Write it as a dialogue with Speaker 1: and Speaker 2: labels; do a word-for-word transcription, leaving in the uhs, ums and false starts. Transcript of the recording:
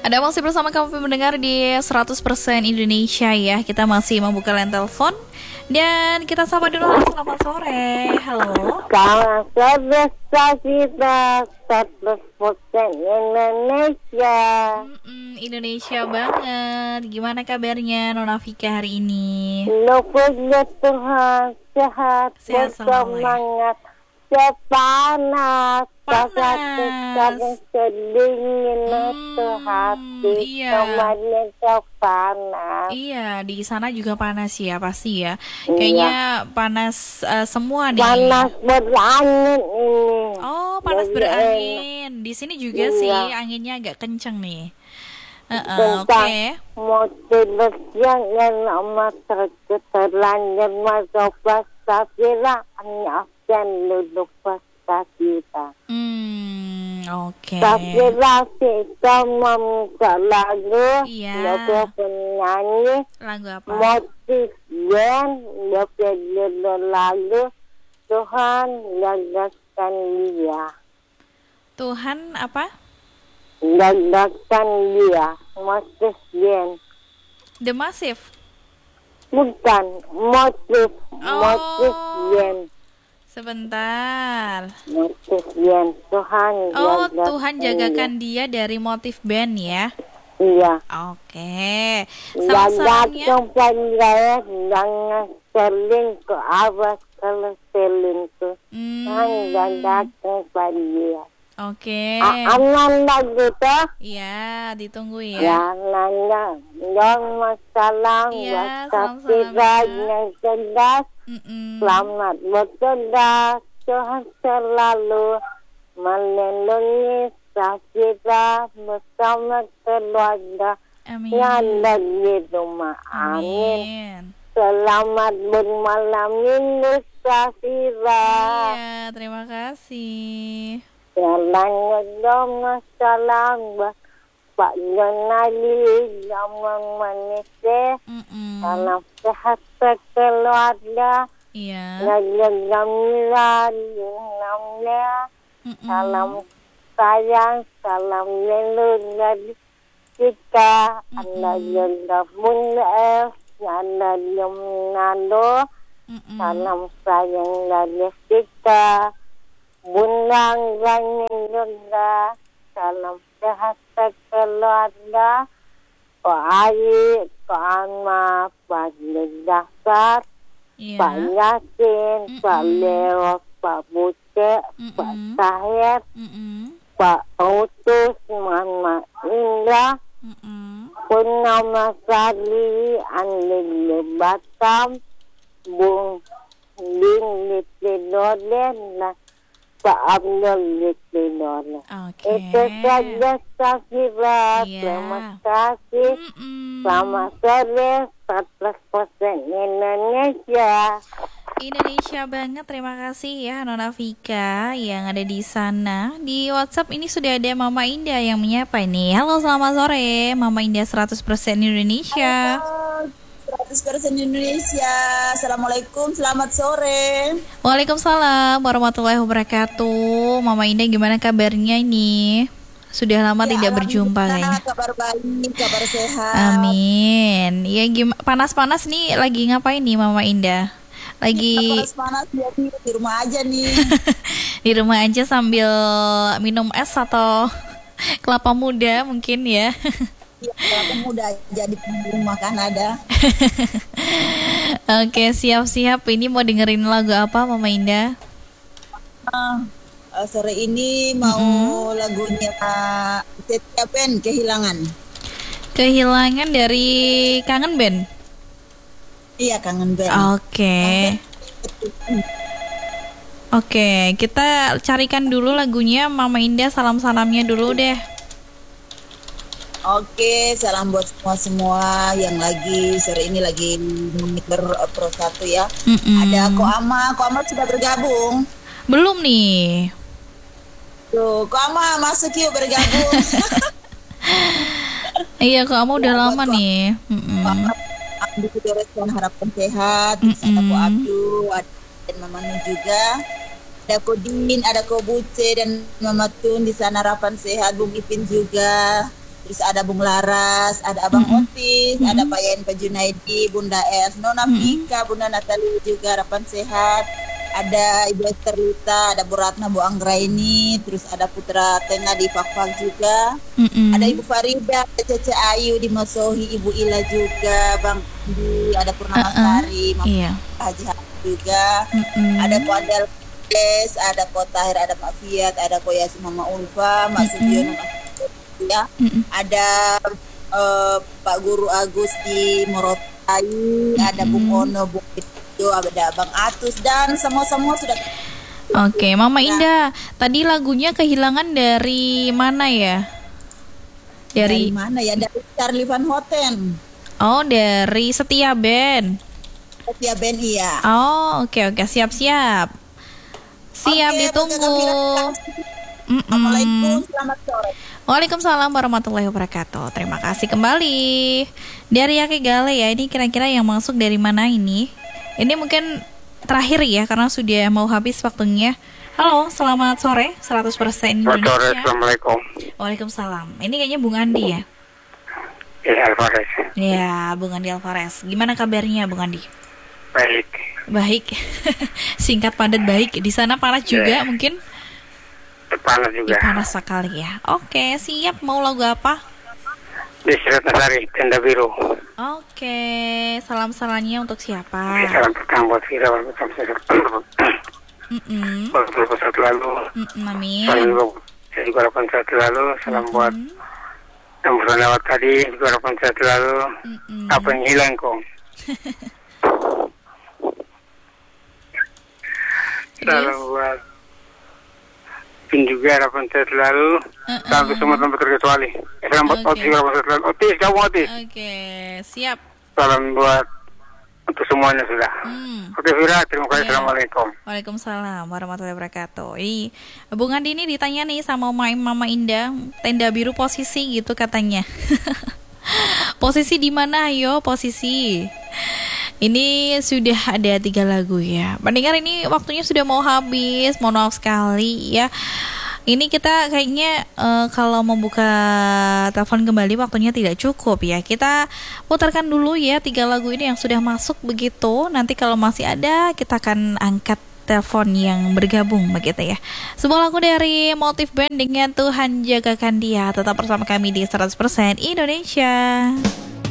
Speaker 1: Ada masih bersama kami mendengar di seratus persen Indonesia ya. Kita masih membuka line telepon dan kita sapa dulu. Halo, selamat sore. Halo.
Speaker 2: Selamat sore kita seratus persen Indonesia.
Speaker 1: Mm-mm, Indonesia banget. Gimana kabarnya Nona Vika hari ini?
Speaker 2: Luputnya Tuhan sehat,
Speaker 1: Sehat selalu, ya.
Speaker 2: bersemangat, sepanas,
Speaker 1: Panas.
Speaker 2: kadang sedingin
Speaker 1: Hmm,
Speaker 2: itu hati,
Speaker 1: iya.
Speaker 2: kemarin panas.
Speaker 1: Iya, di sana juga panas ya pasti ya.
Speaker 2: Iya.
Speaker 1: Kayaknya panas eh, semua nih.
Speaker 2: Panas berangin ini.
Speaker 1: Oh, panas
Speaker 2: Jadi
Speaker 1: berangin. Di sini juga
Speaker 2: Iya.
Speaker 1: sih anginnya agak kenceng nih. Heeh,
Speaker 2: Tentang
Speaker 1: oke.
Speaker 2: motivasinya yang amat terlanjur masuk tapi lah hanya akan duduk pas kita.
Speaker 1: Hmm, oke.
Speaker 2: Tapi lah kita meminta lagu,
Speaker 1: Iya.
Speaker 2: lagu penyanyi,
Speaker 1: Lagu apa?
Speaker 2: motif band, dia pilih lagu Tuhan gagasan dia,
Speaker 1: Tuhan apa?
Speaker 2: gagasan dia, motif band.
Speaker 1: The Massive.
Speaker 2: Bukan, motif,
Speaker 1: Oh.
Speaker 2: motif band,
Speaker 1: Sebentar.
Speaker 2: motif band. Tuhan
Speaker 1: Oh,
Speaker 2: jagakan
Speaker 1: Tuhan jagakan dia dari Motif Band ya.
Speaker 2: Iya.
Speaker 1: Oke.
Speaker 2: Jaga
Speaker 1: Salam-salamnya.
Speaker 2: saya jangan seling ke awas kalau seling tuh. Tuhan
Speaker 1: Hmm,
Speaker 2: jagakan dia.
Speaker 1: oke.
Speaker 2: A- Aman lagi tuh.
Speaker 1: Iya, ditunggu ya.
Speaker 2: Ya, nanya, jangan masalah,
Speaker 1: Iya,
Speaker 2: tapi
Speaker 1: salam-salam, ya.
Speaker 2: yang cerdas,
Speaker 1: Mm-mm.
Speaker 2: selamat bercerdas, Tuhan selalu melindungi kita bersama keluarga
Speaker 1: Amin.
Speaker 2: yang ada di rumah. Amin.
Speaker 1: Amin.
Speaker 2: Selamat bermalam minggu, Safira.
Speaker 1: Iya, terima kasih.
Speaker 2: Jalan dong salam Pak Jonali zaman manisnya.
Speaker 1: Mm-mm.
Speaker 2: Salam sehat keluarga.
Speaker 1: Iya.
Speaker 2: Jaga gamilan namanya.
Speaker 1: Mm-mm.
Speaker 2: Salam sayang, salam lindung dari kita. Anda juga bunda, Anda Jumnado.
Speaker 1: Mm-mm.
Speaker 2: Salam sayang dari kita. Bunda Gani juga. Salam sehat keluarga. Pak Ayi, Pak Anma, Pak Dasar,
Speaker 1: Iya.
Speaker 2: Pak Yasin, Pak Leo, Pak Buce, Pak
Speaker 1: Mm-mm.
Speaker 2: Tahir,
Speaker 1: Mm-mm.
Speaker 2: Pak Utus, Mama Indah,
Speaker 1: Mm-mm.
Speaker 2: Purnama Sari, Andi Batam, Bung Din Litidorden, dan Pak Abdul Litidorden.
Speaker 1: Oke.
Speaker 2: Itu saja Safira.
Speaker 1: Iya.
Speaker 2: Terima kasih.
Speaker 1: Mm-mm.
Speaker 2: Selamat sore, seratus persen Indonesia.
Speaker 1: Indonesia banget, terima kasih ya Nona Vika yang ada di sana. Di WhatsApp ini sudah ada Mama Indah yang menyapa nih. Halo, selamat sore Mama Indah seratus persen Indonesia.
Speaker 3: seratus persen Indonesia. Assalamualaikum, selamat sore.
Speaker 1: Waalaikumsalam warahmatullahi wabarakatuh. Mama Indah gimana kabarnya ini? Sudah lama
Speaker 3: Ya,
Speaker 1: tidak berjumpa
Speaker 3: alhamdulillah,
Speaker 1: kayaknya.
Speaker 3: kabar baik, kabar sehat.
Speaker 1: Amin. Ya gim- panas-panas nih lagi ngapain nih Mama Indah? Lagi
Speaker 3: Panas-panas ya, di rumah aja nih.
Speaker 1: di rumah aja sambil minum es atau kelapa muda mungkin ya.
Speaker 3: Ya, kalau muda aja di rumah kan ada.
Speaker 1: Oke, siap-siap. Ini mau dengerin lagu apa Mama Indah?
Speaker 3: Ah, eh, sore ini mau lagunya Setia Pen, Kehilangan.
Speaker 1: Kehilangan dari Kangen Band.
Speaker 3: Iya, kangen band.
Speaker 1: Oke. Oke, kita carikan dulu lagunya Mama Indah, salam-salamnya dulu deh.
Speaker 3: Oke, salam buat semua-semua yang lagi sore ini lagi monitor Pro satu ya.
Speaker 1: Mm-mm.
Speaker 3: Ada Ko Ama, Ko Ama sudah bergabung.
Speaker 1: Belum nih.
Speaker 3: Tuh, Ko Ama masuk yuk bergabung.
Speaker 1: Iya, kamu udah
Speaker 3: Ya,
Speaker 1: lama
Speaker 3: buat
Speaker 1: nih. Mm-mm.
Speaker 3: Abdu Respon Harapan Sehat,
Speaker 1: Mm-mm.
Speaker 3: ada Ko Abdu, ada dan Mama Nu juga. Ada Ko Din, ada Ko Buce dan Mama Tun di sana Harapan Sehat, Bung Ipin juga. terus ada Bung Laras, ada Abang
Speaker 1: Mm-mm.
Speaker 3: Otis,
Speaker 1: Mm-mm.
Speaker 3: ada Pak Yen Pak Junaidi, Bunda Es, Nona Vika, Bunda Natali juga harapan sehat. Ada Ibu Esther Lita, ada Bu Ratna, Bu Anggraini, terus ada Putra Tengah di Fakfak juga.
Speaker 1: Mm-mm.
Speaker 3: Ada Ibu Farida, ada Cece Ayu di Masohi, Ibu Ila juga, Bang Andi, ada Purnama
Speaker 1: Uh-uh.
Speaker 3: Sari, Mama
Speaker 1: Iya.
Speaker 3: Haji Haji juga.
Speaker 1: Mm-mm.
Speaker 3: Ada Ko Adel Des, ada Ko Tahir, ada Pak Fiat, ada Ko Yasin Mama Ulfa, Mak
Speaker 1: Mm-mm.
Speaker 3: Sugiono, Mas ya.
Speaker 1: Mm-mm.
Speaker 3: Ada eh, Pak Guru Agus di Morotai, ada Bung Ono, Bung Itu, ada Bang Atus dan semua-semua sudah.
Speaker 1: Oke, Mama Indah, tadi lagunya kehilangan dari mana ya?
Speaker 3: Dari
Speaker 1: Dari,
Speaker 3: mana ya? Dari Charlie Van Houten.
Speaker 1: oh dari Setia Band.
Speaker 3: Setia Ben iya.
Speaker 1: Oh, oke oke, siap-siap. Siap
Speaker 3: Oke,
Speaker 1: ditunggu.
Speaker 3: Bang Gafira.
Speaker 1: Mm-mm.
Speaker 3: Assalamualaikum, selamat sore.
Speaker 1: Waalaikumsalam warahmatullahi wabarakatuh. Terima kasih kembali. Dari Yake Gale ya, ini kira-kira yang masuk dari mana ini? Ini mungkin terakhir ya, karena sudah mau habis waktunya. Halo, selamat sore, seratus persen
Speaker 4: Selamat sore,
Speaker 1: Indonesia.
Speaker 4: Assalamualaikum.
Speaker 1: Waalaikumsalam. Ini kayaknya Bung Andi ya?
Speaker 4: Ya, Alvarez.
Speaker 1: Ya, Bung Andi Alvarez. Gimana kabarnya Bung Andi?
Speaker 4: Baik.
Speaker 1: Baik. Singkat padat baik. Di sana panas juga
Speaker 4: Ya.
Speaker 1: mungkin?
Speaker 4: Panas juga.
Speaker 1: Ya, panas sekali ya. Oke, siap. Mau lagu apa?
Speaker 4: Desi Ratnasari, Tenda Biru.
Speaker 1: Oke, salam-salamnya untuk siapa?
Speaker 4: Oke, salam pertama buat Vira, buat
Speaker 1: Mm-mm.
Speaker 4: beberapa saat lalu.
Speaker 1: Mm-mm, amin.
Speaker 4: Salam juga, saya juga harapan saat lalu. Salam buat yang pernah lewat tadi, juga harapan saat lalu.
Speaker 1: Mm-mm.
Speaker 4: Apa yang hilang kok? Salam
Speaker 1: Yes.
Speaker 4: buat Pin juga harapan saat lalu.
Speaker 1: Uh-uh.
Speaker 4: Salam untuk semua tanpa terkecuali. Eh, Salam buat
Speaker 1: Oke.
Speaker 4: Otis juga harapan saat lalu. Otis, kamu Otis.
Speaker 1: Oke, siap.
Speaker 4: Salam buat untuk semuanya sudah.
Speaker 1: Hmm.
Speaker 4: Oke Vira, terima kasih.
Speaker 1: Iya.
Speaker 4: Assalamualaikum.
Speaker 1: Waalaikumsalam warahmatullahi wabarakatuh. Ih, Bung Andi ini ditanya nih sama Mama, Mama Indah, tenda biru posisi gitu katanya. Posisi di mana? Ayo posisi. Ini sudah ada tiga lagu ya. Pendengar, ini waktunya sudah mau habis. Mohon maaf sekali ya. Ini kita kayaknya eh, kalau membuka telepon kembali waktunya tidak cukup ya. Kita putarkan dulu ya tiga lagu ini yang sudah masuk begitu. Nanti kalau masih ada kita akan angkat telepon yang bergabung begitu ya. Sebuah lagu dari Motif Band dengan Tuhan Jagakan Dia. Tetap bersama kami di seratus persen Indonesia.